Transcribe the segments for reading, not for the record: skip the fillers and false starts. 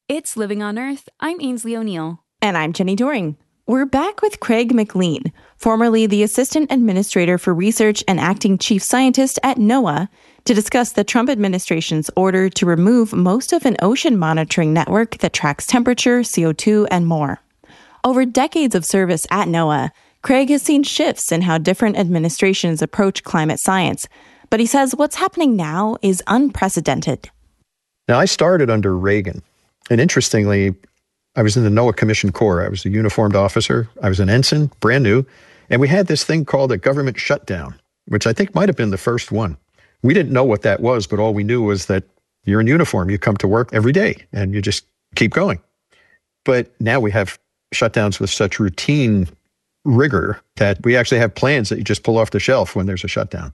It's Living on Earth. I'm Ainsley O'Neill. And I'm Jenny Doring. We're back with Craig McLean, formerly the Assistant Administrator for Research and Acting Chief Scientist at NOAA, to discuss the Trump administration's order to remove most of an ocean monitoring network that tracks temperature, CO2, and more. Over decades of service at NOAA, Craig has seen shifts in how different administrations approach climate science, but he says what's happening now is unprecedented. Now, I started under Reagan, and interestingly, I was in the NOAA Commissioned Corps. I was a uniformed officer. I was an ensign, brand new. And we had this thing called a government shutdown, which I think might have been the first one. We didn't know what that was, but all we knew was that you're in uniform. You come to work every day and you just keep going. But now we have shutdowns with such routine rigor that we actually have plans that you just pull off the shelf when there's a shutdown.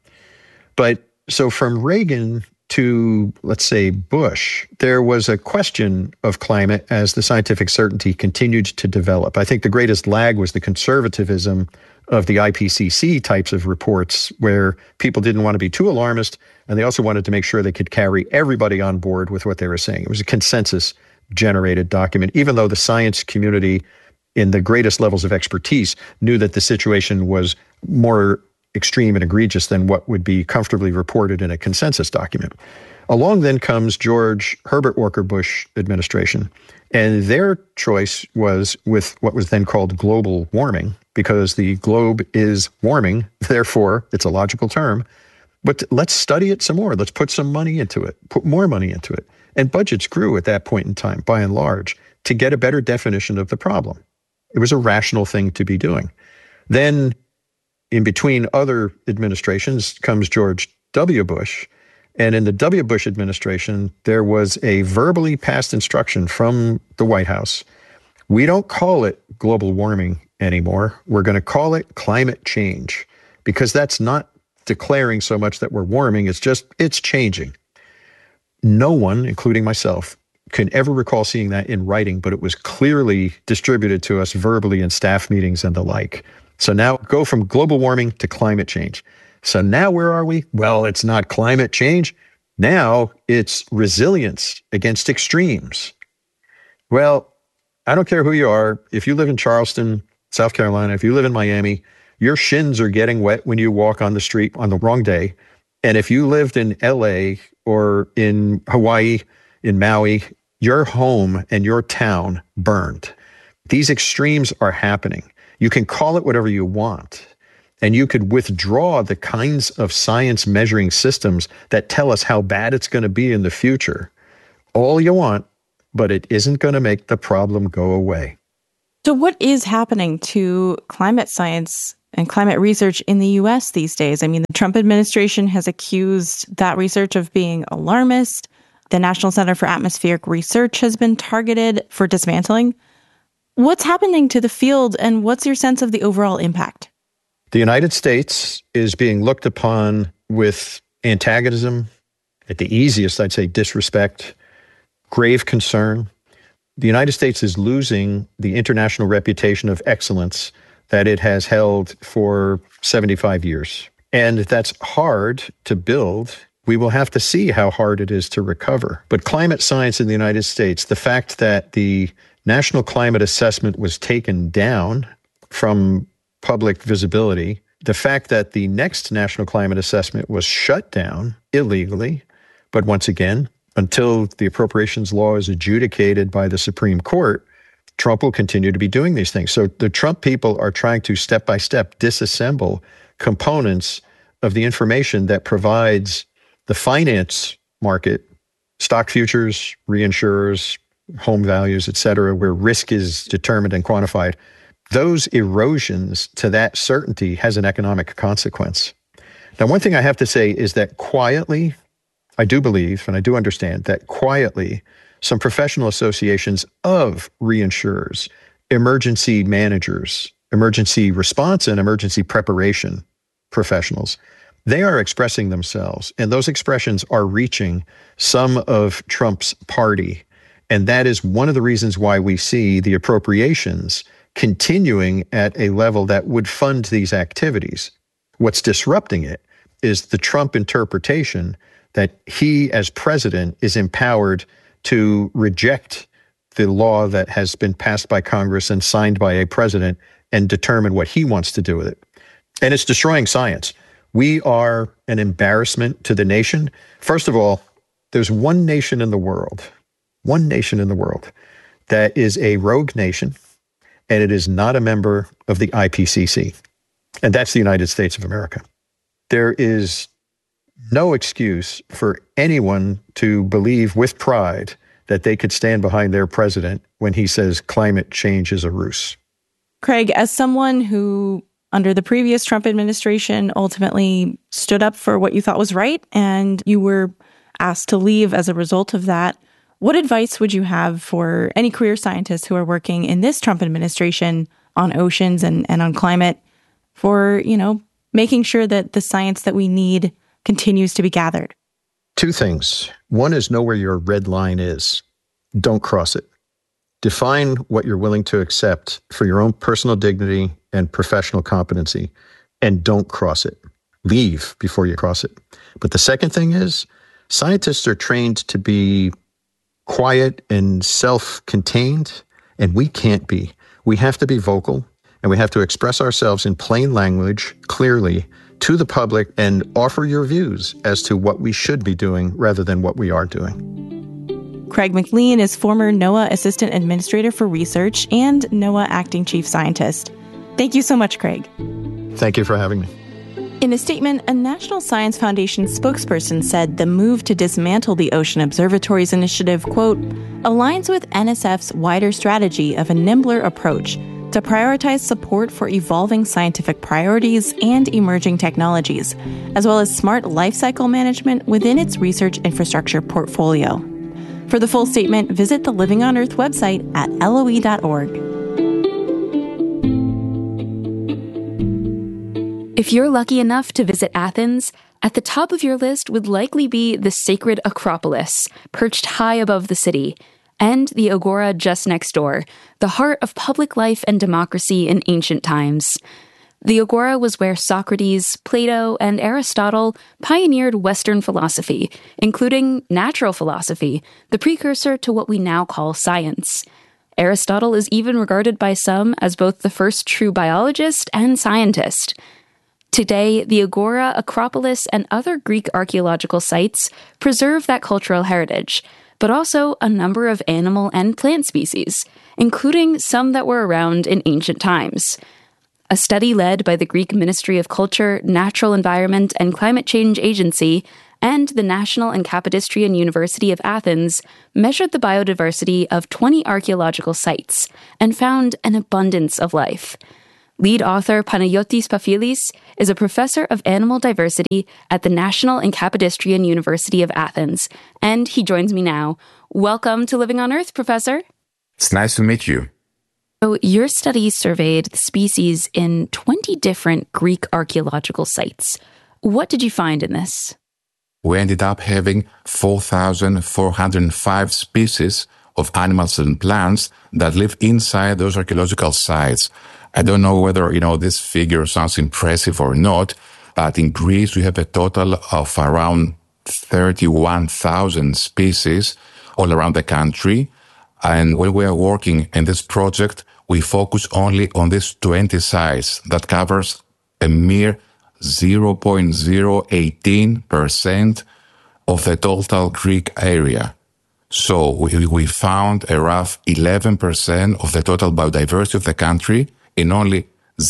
But so from Reagan to, let's say, Bush, there was a question of climate as the scientific certainty continued to develop. I think the greatest lag was the conservatism of the IPCC types of reports, where people didn't want to be too alarmist, and they also wanted to make sure they could carry everybody on board with what they were saying. It was a consensus-generated document, even though the science community in the greatest levels of expertise knew that the situation was more extreme and egregious than what would be comfortably reported in a consensus document. Along then comes George Herbert Walker Bush administration, and their choice was with what was then called global warming, because the globe is warming, therefore it's a logical term, but let's study it some more. Let's put some money into it, put more money into it. And budgets grew at that point in time, by and large, to get a better definition of the problem. It was a rational thing to be doing. Then, in between other administrations comes George W. Bush. And in the W. Bush administration, there was a verbally passed instruction from the White House. We don't call it global warming anymore. We're going to call it climate change, because that's not declaring so much that we're warming. It's changing. No one, including myself, can ever recall seeing that in writing, but it was clearly distributed to us verbally in staff meetings and the like. So now go from global warming to climate change. So now where are we? Well, it's not climate change. Now it's resilience against extremes. Well, I don't care who you are. If you live in Charleston, South Carolina, if you live in Miami, your shins are getting wet when you walk on the street on the wrong day. And if you lived in LA or in Hawaii, in Maui, your home and your town burned. These extremes are happening. You can call it whatever you want, and you could withdraw the kinds of science measuring systems that tell us how bad it's going to be in the future all you want, but it isn't going to make the problem go away. So what is happening to climate science and climate research in the U.S. these days? I mean, the Trump administration has accused that research of being alarmist. The National Center for Atmospheric Research has been targeted for dismantling. What's happening to the field, and what's your sense of the overall impact? The United States is being looked upon with antagonism, at the easiest, I'd say disrespect, grave concern. The United States is losing the international reputation of excellence that it has held for 75 years. And that's hard to build. We will have to see how hard it is to recover. But climate science in the United States, the fact that the National Climate Assessment was taken down from public visibility, the fact that the next National Climate Assessment was shut down illegally, but once again, until the appropriations law is adjudicated by the Supreme Court, Trump will continue to be doing these things. So the Trump people are trying to step by step disassemble components of the information that provides the finance market, stock futures, reinsurers, home values, et cetera, where risk is determined and quantified. Those erosions to that certainty has an economic consequence. Now, one thing I have to say is that quietly, I do believe, and I do understand that quietly, some professional associations of reinsurers, emergency managers, emergency response and emergency preparation professionals, they are expressing themselves, and those expressions are reaching some of Trump's party. And that is one of the reasons why we see the appropriations continuing at a level that would fund these activities. What's disrupting it is the Trump interpretation that he, as president, is empowered to reject the law that has been passed by Congress and signed by a president and determine what he wants to do with it. And it's destroying science. We are an embarrassment to the nation. First of all, there's one nation in the world that is a rogue nation, and it is not a member of the IPCC. And that's the United States of America. There is no excuse for anyone to believe with pride that they could stand behind their president when he says climate change is a ruse. Craig, as someone who, under the previous Trump administration, ultimately stood up for what you thought was right, and you were asked to leave as a result of that, what advice would you have for any career scientists who are working in this Trump administration on oceans and on climate for, making sure that the science that we need continues to be gathered? Two things. One is know where your red line is. Don't cross it. Define what you're willing to accept for your own personal dignity and professional competency, and don't cross it. Leave before you cross it. But the second thing is, scientists are trained to be quiet and self-contained, and we can't be. We have to be vocal, and we have to express ourselves in plain language, clearly, to the public, and offer your views as to what we should be doing rather than what we are doing. Craig McLean is former NOAA Assistant Administrator for Research and NOAA Acting Chief Scientist. Thank you so much, Craig. Thank you for having me. In a statement, a National Science Foundation spokesperson said the move to dismantle the Ocean Observatories initiative, quote, aligns with NSF's wider strategy of a nimbler approach to prioritize support for evolving scientific priorities and emerging technologies, as well as smart life cycle management within its research infrastructure portfolio. For the full statement, visit the Living on Earth website at LOE.org. If you're lucky enough to visit Athens, at the top of your list would likely be the sacred Acropolis, perched high above the city, and the Agora just next door, the heart of public life and democracy in ancient times. The Agora was where Socrates, Plato, and Aristotle pioneered Western philosophy, including natural philosophy, the precursor to what we now call science. Aristotle is even regarded by some as both the first true biologist and scientist. Today, the Agora, Acropolis, and other Greek archaeological sites preserve that cultural heritage, but also a number of animal and plant species, including some that were around in ancient times. A study led by the Greek Ministry of Culture, Natural Environment, and Climate Change Agency and the National and Kapodistrian University of Athens measured the biodiversity of 20 archaeological sites and found an abundance of life. Lead author Panayotis Pafilis is a professor of animal diversity at the National and Kapodistrian University of Athens, and he joins me now. Welcome to Living on Earth, Professor. It's nice to meet you. So your study surveyed the species in 20 different Greek archaeological sites. What did you find in this? We ended up having 4,405 species of animals and plants that live inside those archaeological sites. I don't know whether, this figure sounds impressive or not, but in Greece we have a total of around 31,000 species all around the country. And when we are working in this project, we focus only on these 20 sites that covers a mere 0.018% of the total Greek area. So we found a rough 11% of the total biodiversity of the country in only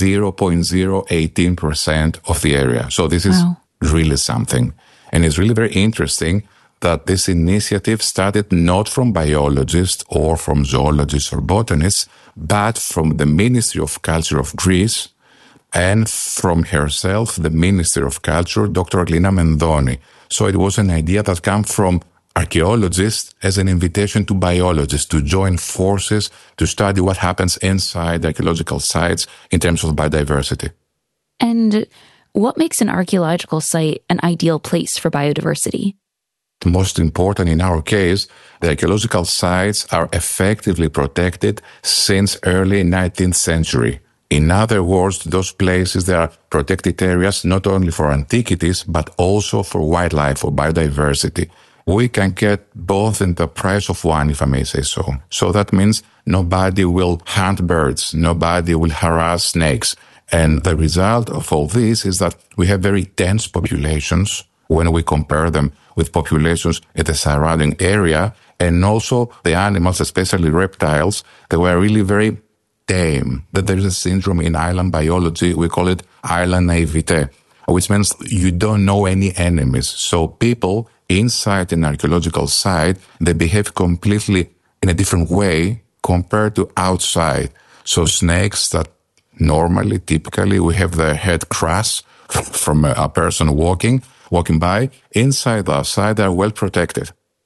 0.018% of the area. So this is really something. And it's really very interesting that this initiative started not from biologists or from zoologists or botanists, but from the Ministry of Culture of Greece and from herself, the Minister of Culture, Dr. Glina Mendoni. So it was an idea that came from archaeologists as an invitation to biologists to join forces to study what happens inside archaeological sites in terms of biodiversity. And what makes an archaeological site an ideal place for biodiversity? Most important in our case, the archaeological sites are effectively protected since early 19th century. In other words, those places, they are protected areas not only for antiquities, but also for wildlife, for biodiversity. we can get both in the price of one, if I may say so. So that means nobody will hunt birds, nobody will harass snakes. And the result of all this is that we have very dense populations when we compare them with populations in the surrounding area. And also the animals, especially reptiles, they were really very tame. That there is a syndrome in island biology, we call it island naivete, which means you don't know any enemies. So people inside an archaeological site, they behave completely in a different way compared to outside. So snakes that normally, typically, we have their head crushed from a person walking by, inside the site, they're well protected.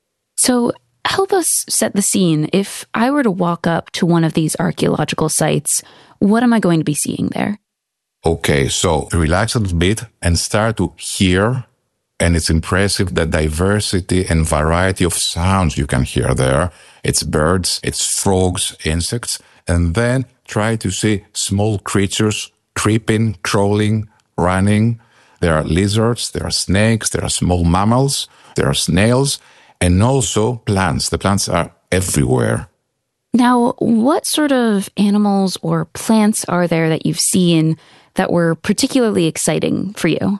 So help us set the scene. If I were to walk up to one of these archaeological sites, what am I going to be seeing there? Okay, so relax a little bit and start to hear. And it's impressive the diversity and variety of sounds you can hear there. It's birds, it's frogs, insects, and then try to see small creatures creeping, crawling, running. There are lizards, there are snakes, there are small mammals, there are snails, and also plants. The plants are everywhere. Now, what sort of animals or plants are there that you've seen that were particularly exciting for you?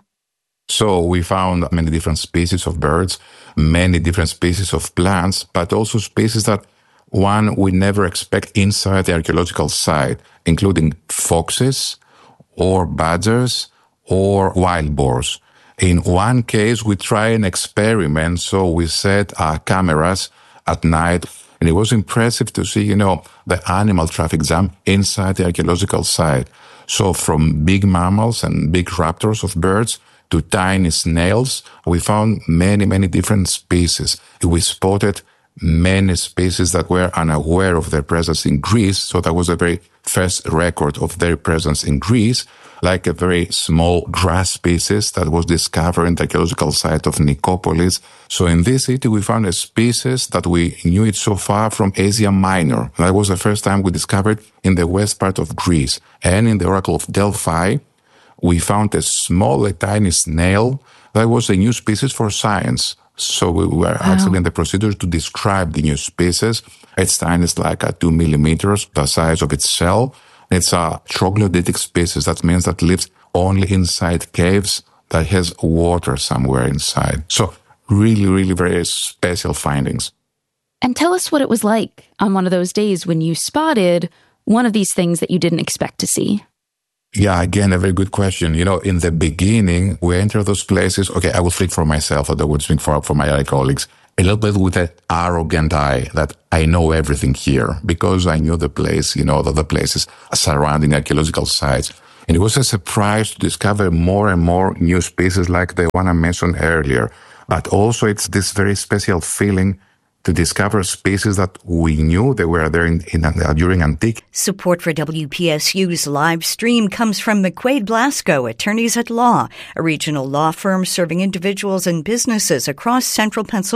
So we found many different species of birds, many different species of plants, but also species that one we never expect inside the archaeological site, including foxes or badgers or wild boars. In one case, we tried an experiment, so we set our cameras at night, and it was impressive to see, the animal traffic jam inside the archaeological site. So from big mammals and big raptors of birds to tiny snails, we found many, many different species. We spotted many species that were unaware of their presence in Greece. So that was the very first record of their presence in Greece, like a very small grass species that was discovered in the archaeological site of Nicopolis. So in this city, we found a species that we knew it so far from Asia Minor. That was the first time we discovered in the west part of Greece. And in the Oracle of Delphi, we found a tiny snail that was a new species for science. So we were actually in the procedure to describe the new species. Its tiny is like 2 millimeters, the size of its shell. It's a troglodytic species. That means that lives only inside caves that has water somewhere inside. So really, really very special findings. And tell us what it was like on one of those days when you spotted one of these things that you didn't expect to see. Yeah, again, a very good question. In the beginning, we enter those places. Okay, I will speak for myself, or I would speak for my other colleagues. A little bit with that arrogant eye that I know everything here because I knew the place, the places surrounding archaeological sites. And it was a surprise to discover more and more new species like the one I mentioned earlier. But also it's this very special feeling to discover species that we knew they were there during antique. Support for WPSU's live stream comes from McQuaid Blasco, Attorneys at Law, a regional law firm serving individuals and businesses across central Pennsylvania.